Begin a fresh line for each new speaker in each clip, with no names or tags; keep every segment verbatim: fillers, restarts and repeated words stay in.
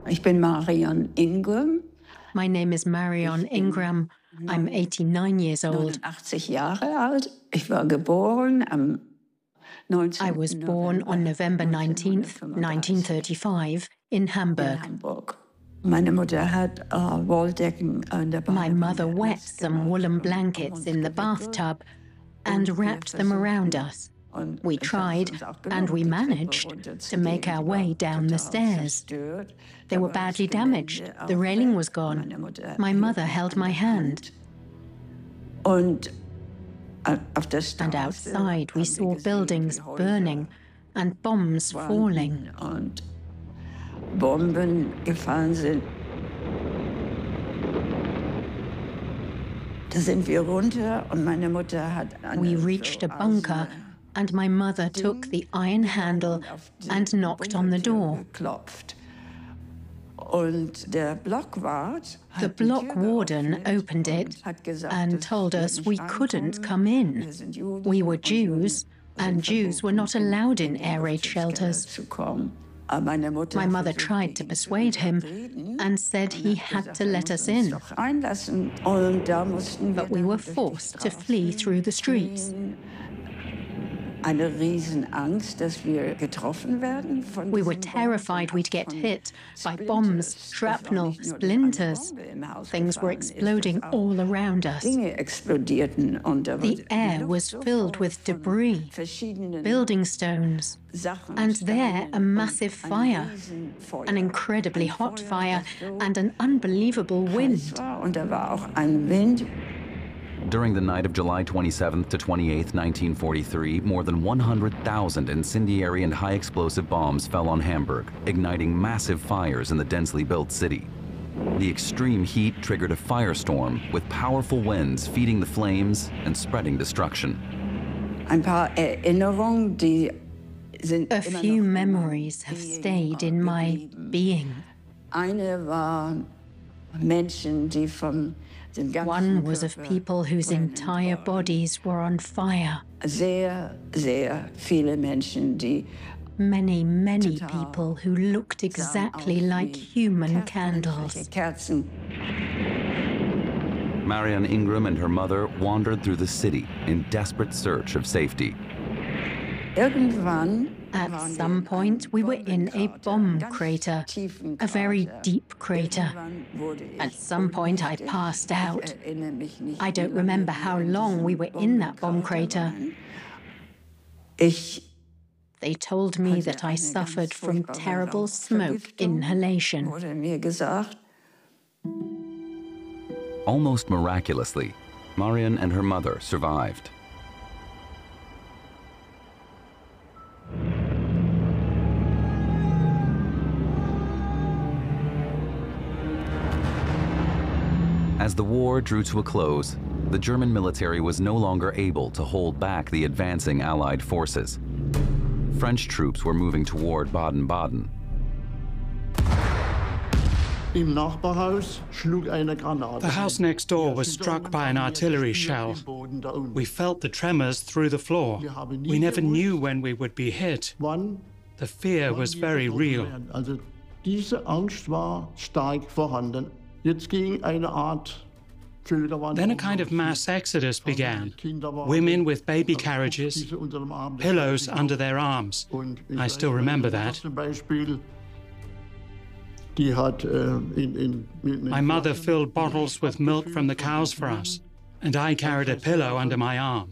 Ich bin Marion Ingram.
My name is Marion Ingram. I'm eighty-nine years old.
neunundachtzig Jahre alt. Ich war geboren am
I was born on November nineteenth, nineteen thirty-five, in Hamburg.
Meine Mutter hat uh, Wolldecken an der
My mother wet some woolen blankets in the bathtub and wrapped them around us. We tried, and we managed, to make our way down the stairs. They were badly damaged. The railing was gone. My mother held my hand.
Und
And outside we saw buildings burning and bombs falling.
Und Bomben gefallen sind. Da sind wir runter und meine Mutter hat
We reached a bunker, and my mother took the iron handle and knocked on the door.
Und der Blockwart
The block warden opened it and told us we couldn't come in. We were Jews, and Jews were not allowed in air raid shelters. My mother tried to persuade him and said he had to let us in. But we were forced to flee through the streets.
Eine Riesenangst, dass wir getroffen werden von
We were terrified we'd get hit by bombs, shrapnel, splinters. Things were exploding all around us.
Dinge explodierten und
The air was filled with debris, building stones, and there a massive fire, an incredibly hot fire, and an unbelievable wind.
Und da war auch ein Wind.
During the night of July twenty-seventh to twenty-eighth, nineteen forty-three, more than one hundred thousand incendiary and high-explosive bombs fell on Hamburg, igniting massive fires in the densely built city. The extreme heat triggered a firestorm, with powerful winds feeding the flames and spreading destruction.
Ein paar Erinnerungen, die sind
A few memories have stayed in my being.
Eine war Menschen, die vom
One was of people whose entire bodies were on fire.
Sehr, sehr viele Menschen, die
Many, many people who looked exactly like human candles.
Marion Ingram and her mother wandered through the city in desperate search of safety.
Irgendwann
At some point, we were in a bomb crater, a very deep crater. At some point, I passed out. I don't remember how long we were in that bomb crater.
Ich
They told me that I suffered from terrible smoke inhalation.
wurde mir gesagt.
Almost miraculously, Marion and her mother survived. As the war drew to a close, the German military was no longer able to hold back the advancing Allied forces. French troops were moving toward Baden-Baden.
The house next door was struck by an artillery shell. We felt the tremors through the floor. We never knew when we would be hit. The fear was very real. Then a kind of mass exodus began. Women with baby carriages, pillows under their arms. I still remember that. My mother filled bottles with milk from the cows for us, and I carried a pillow under my arm.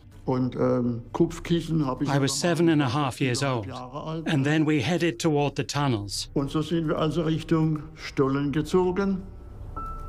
I was seven and a half years old, and then we headed toward the tunnels.
Und so sind wir also Richtung Stollen gezogen.